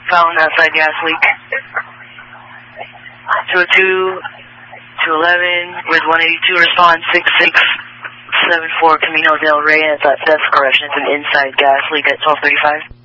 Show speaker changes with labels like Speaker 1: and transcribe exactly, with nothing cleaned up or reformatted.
Speaker 1: Found outside gas leak. two oh two, two eleven, with one eighty-two, respond six six seven four Camino del Rey. That's, that's correction. It's an inside gas leak at twelve thirty-five.